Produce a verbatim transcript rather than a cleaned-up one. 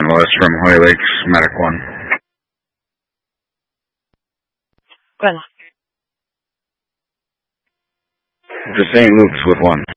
Lois from Hoy Lakes, Medic one. Go ahead. To Saint Luke's with one.